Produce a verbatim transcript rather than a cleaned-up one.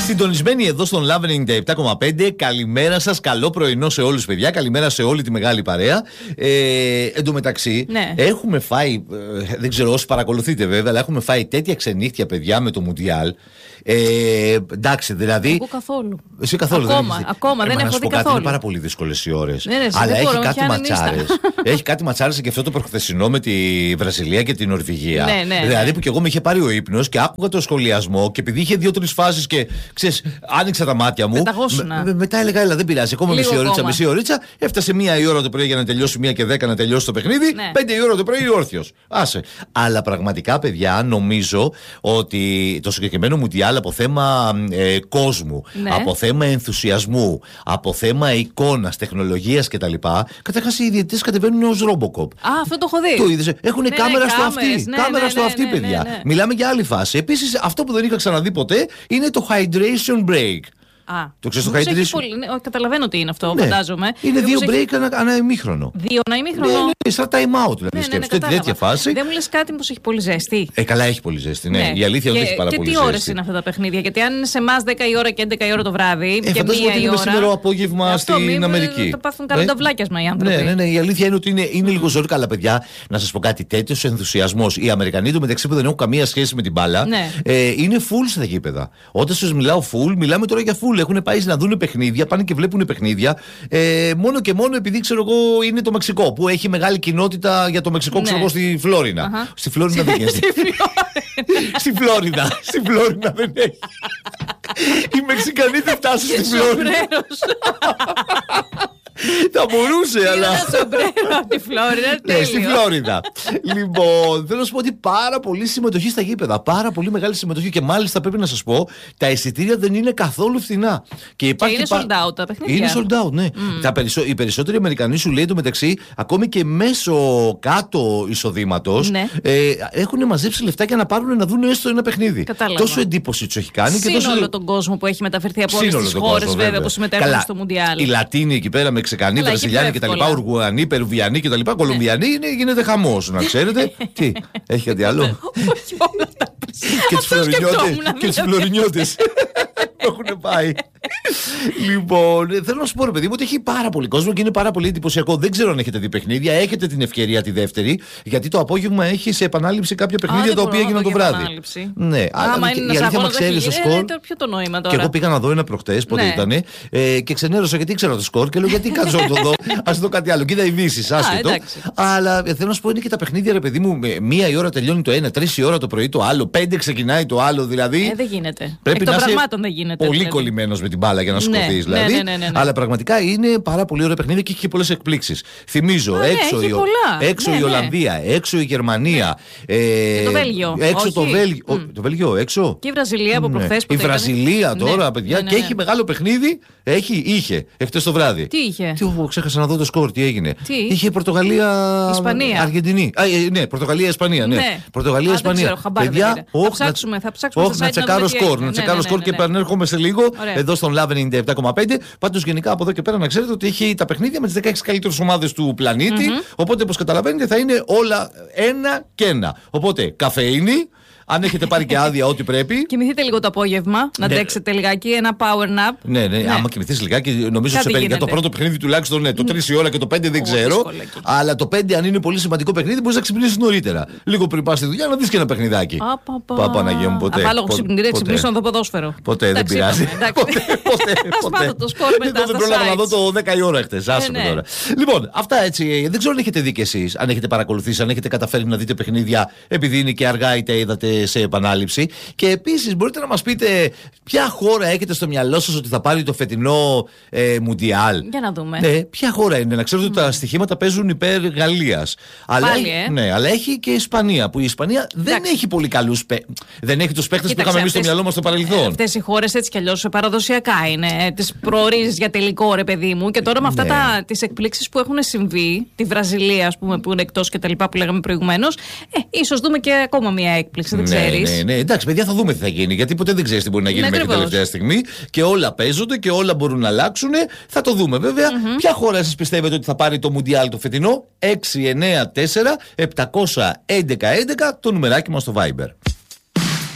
Συντονισμένοι εδώ στον Love ενενήντα επτά κόμμα πέντε. Καλημέρα σας, καλό πρωινό σε όλους, παιδιά. Καλημέρα σε όλη τη μεγάλη παρέα. Ε, εν τω μεταξύ, ναι. έχουμε φάει, ε, δεν ξέρω όσοι παρακολουθείτε βέβαια, αλλά έχουμε φάει τέτοια ξενύχτια, παιδιά, με το Μουντιάλ. Ε, εντάξει, δηλαδή. Εγώ καθόλου. Εσύ καθόλου ακόμα, δεν ακόμα ε, δεν έχω δει καθόλου. Είναι πάρα πολύ δύσκολες οι ώρες. Ναι, ναι, αλλά έχει μπορώ, κάτι ματσάρες. έχει κάτι ματσάρες και αυτό το προχθεσινό με τη Βραζιλία και την Νορβηγία. Ναι, ναι, δηλαδή ναι. που και εγώ με είχε πάρει ο ύπνος και άκουγα το σχολιασμό και επειδή είχε δύο-τρεις φάσεις και ξέρεις, άνοιξα τα μάτια μου. Με, με, μετά έλεγα, έλα, δεν πειράζει. Ακόμα μισή ωρίτσα, μισή ωρίτσα. Έφτασε μία η ώρα το πρωί για να τελειώσει, μία και δέκα να τελειώσει το παιχνίδι. Ναι. Πέντε η ώρα το πρωί όρθιος. Άσε. Αλλά πραγματικά, παιδιά, νομίζω ότι το συγκεκριμένο Μουντιάλ από θέμα ε, κόσμου, ναι. από θέμα ενθουσιασμού, από θέμα εικόνας, τεχνολογίας κτλ. Καταρχάς οι διαιτητές κατεβαίνουν ως Robocop. Α, αυτό το έχω δει. Το είδες. Έχουν ναι, κάμερα ναι, στο κάμερες, αυτή. ναι, κάμερα ναι, στο ναι, αυτή, ναι, παιδιά. ναι, ναι. Μιλάμε για άλλη φάση. Επίσης, αυτό που δεν είχα ξαναδεί ποτέ είναι το hydration break. Α, το ξέρεις το hydration? Πολύ... Ναι, καταλαβαίνω τι είναι αυτό, ναι. φαντάζομαι. Είναι δύο break έχει... ανά, ανά ημίχρονο. Δύο ανά ημίχρονο. Ναι, ναι, σαν time out δηλαδή. Ναι, σκέφτεται ναι, ναι, τέτοια φάση. Δεν μου λες κάτι πως έχει πολύ ζέστη. Ε, καλά, έχει πολύ ζέστη. Ναι. ναι. Η αλήθεια είναι ότι έχει πάρα και πολύ τι ζέστη. ώρες είναι αυτά τα παιχνίδια? Γιατί αν είναι σε εμάς δέκα η ώρα και έντεκα η ώρα το βράδυ. Ε, και μία ότι η είναι ώρα. σήμερα απόγευμα αυτό, στην μην, Αμερική. Θα πάθουν κανένα βλάκιασμα οι άνθρωποι. Ναι, ναι, ναι. Η αλήθεια είναι ότι είναι, είναι λίγο ζώρικα, αλλά παιδιά, να σας πω κάτι, τέτοιος ενθουσιασμός. Οι Αμερικανοί του μεταξύ που δεν έχουν καμία σχέση με την μπάλα, ναι. ε, είναι full στα γήπεδα. Όταν σας μιλάω full, μιλάμε τώρα για full. Έχουν πάει να δουν παιχνίδια, πάνε και βλέπουν παιχνίδια. Ε, μόνο και μόνο επειδή ξέρω εγώ είναι το Μεξικό, που έχει μεγάλη κοινότητα για το Μεξικό, ξέρω εγώ, στη Φλόρινα. Uh-huh. Στη Φλόρινα δεν έχει. Στη Φλόριντα. Στη Φλόρινα δεν έχει. Οι Μεξικανοί δεν φτάσουν στη Φλόρινα. Θα μπορούσε, αλλά. Ένα σομπρέρο από τη Φλόριντα. Ναι, στη Φλόριντα. Λοιπόν, θέλω να σου πω ότι πάρα πολύ συμμετοχή στα γήπεδα. Πάρα πολύ μεγάλη συμμετοχή και μάλιστα πρέπει να σας πω, τα εισιτήρια δεν είναι καθόλου φθηνά. Και, υπάρχει και είναι sold out τα παιχνίδια. Είναι sold out, ναι. Mm. Τα περισσο... Οι περισσότεροι Αμερικανοί σου λέει το μεταξύ, ακόμη και μέσω κάτω εισοδήματος, ναι. ε, έχουν μαζέψει λεφτά για να πάρουν να δουν έστω ένα παιχνίδι. Κατάλαβα. Τόσο εντύπωση τους έχει κάνει. Σύνολο και τόσο... τον κόσμο που έχει μεταφερθεί από όλες τις χώρες, βέβαια, που συμμετέχουν Καλά, στο Μουντιάλ. Οι Λατίνοι εκεί πέρα, Μεξικανοί, Βραζιλιάνοι κτλ. Ουρουγουανοί, Περουβιανοί κτλ. Κολομβιανοί, είναι, γίνεται χαμός, να ξέρετε. Τι, έχει κάτι άλλο? Όχι, όλα τα Και τις φλωρινιώτες που έχουν πάει. Λοιπόν, θέλω να σου πω, ρε παιδί μου, ότι έχει πάρα πολύ κόσμο και είναι πάρα πολύ εντυπωσιακό. Δεν ξέρω αν έχετε δει παιχνίδια. Έχετε την ευκαιρία τη δεύτερη, γιατί το απόγευμα έχει σε επανάληψη κάποια παιχνίδια τα οποία έγιναν το βράδυ. Ναι, άμα είναι η αλήθεια, μα ξέρει το σκορ. Ποιο το νόημα τώρα? Και εγώ πήγα να δω ένα προχτές, πότε ήταν, και ξενέρωσα γιατί ήξερα το σκορ και λέω γιατί κάτσω να το δω. Α δω κάτι άλλο. Κοίτα ειδήσεις, άσχετο. Αλλά θέλω να σου πω, είναι και τα παιχνίδια, ρε παιδί μου, μία η ώρα τελειώνει το ένα, τρεις η ώρα το πρωί το άλλο, πέντε ξεκινάει το άλλο, δηλαδή. Ε, δεν γίνεται. Πρέπει Εκ να είσαι δεν γίνεται. Πολύ δηλαδή. Κολλημένος με την μπάλα για να σκοτείς, ναι, δηλαδή. Ναι, ναι, ναι, ναι, ναι. Αλλά πραγματικά είναι πάρα πολύ ωραία παιχνίδια και έχει και πολλές εκπλήξεις. Θυμίζω, Α, έξω, ναι, η, έξω ναι, η Ολλανδία, ναι. έξω η Γερμανία. Ναι. Ε, το Βέλγιο. Έξω Όχι. το Βέλγιο. Mm. Το Βέλγιο, έξω. Και η Βραζιλία από ναι. προχθές. Η Βραζιλία τώρα, ναι, παιδιά, ναι, ναι, ναι. και έχει μεγάλο παιχνίδι. Έχει, είχε, εχθές το βράδυ. Τι είχε? Τι, εγώ ξέχασα να δω το σκορ, τι έγινε. Τι? Είχε Πορτογαλία. Ισπανία. Αργεντινή. Α, ναι, Πορτογαλία, Ισπανία. Ναι. Ναι. Πορτογαλία, Ισπανία. Παιδιά, θα ψάξουμε, θα ψάξουμε. Όχι, να τσεκάρω σκορ. Να τσεκάρω σκορ και επανέρχομαι σε λίγο εδώ στον Love ενενήντα επτά κόμμα πέντε. Πάντως γενικά από εδώ και πέρα να ξέρετε ότι έχει τα παιχνίδια με τις δεκαέξι καλύτερες ομάδες του πλανήτη. Οπότε, όπως καταλαβαίνετε, θα είναι όλα ένα και ένα. Οπότε, καφεΐνη. Αν έχετε πάρει και άδεια, ό,τι πρέπει. Κοιμηθείτε λίγο το απόγευμα, να ναι. αντέξετε λιγάκι, ένα power nap. Ναι, ναι, ναι. Άμα κοιμηθείς λιγάκι, νομίζω σε για το πρώτο παιχνίδι τουλάχιστον ναι, το τρεις η ώρα και το πέντε δεν ξέρω. Αλλά το πέντε, αν είναι πολύ σημαντικό παιχνίδι, μπορείς να ξυπνήσεις νωρίτερα. Λίγο πριν πας στη δουλειά να δεις και ένα παιχνιδάκι. Πα, Παναγία μου, ποτέ. Απάλογο ξυπνητήρια, ξυπνήσω να δω ποδόσφαιρο. Ποτέ, δεν πειράζει. Ποτέ. Το σκορ μετά. Δεν πρόλαβα να δω το δέκα η ώρα χτες. Άσε με τώρα. Λοιπόν, αυτά έτσι. Δεν ξέρω αν έχετε δει κι εσείς, αν έχετε παρακολουθήσει, αν έχετε καταφέρει να δείτε παιχνίδια επειδή είναι και αργά είτε είδατε σε επανάληψη. Και επίσης μπορείτε να μας πείτε ποια χώρα έχετε στο μυαλό σας ότι θα πάρει το φετινό ε, Μουντιάλ. Για να δούμε. Ναι, ποια χώρα είναι? Να ξέρετε mm. ότι τα στοιχήματα παίζουν υπέρ Γαλλίας. Αλλά, Πάλι, ε. ναι, αλλά έχει και η Ισπανία. Που η Ισπανία δεν Εντάξει. έχει πολύ καλούς παίκτες. Δεν έχει τους παίκτες που είχαμε εμείς στο μυαλό μας στο παρελθόν. Ε, αυτές οι χώρες έτσι κι αλλιώς παραδοσιακά είναι. Τις προορίζεις για τελικό, ρε παιδί μου. Και τώρα με αυτά ναι. τις εκπλήξεις που έχουν συμβεί, τη Βραζιλία, ας πούμε, που είναι εκτός και τα λοιπά που λέγαμε προηγουμένως, ε, ίσως δούμε και ακόμα μια έκπληξη. Δεν ναι, ξέρεις. Ναι, ναι, εντάξει, παιδιά, θα δούμε τι θα γίνει. Γιατί ποτέ δεν ξέρεις τι μπορεί να γίνει ναι, μέχρι την τελευταία στιγμή. Και όλα παίζονται και όλα μπορούν να αλλάξουν. Θα το δούμε, βέβαια. Mm-hmm. Ποια χώρα εσείς πιστεύετε ότι θα πάρει το Μουντιάλ το φετινό? έξι εννιά τέσσερα επτακόσια έντεκα έντεκα το νουμεράκι μας στο Viber.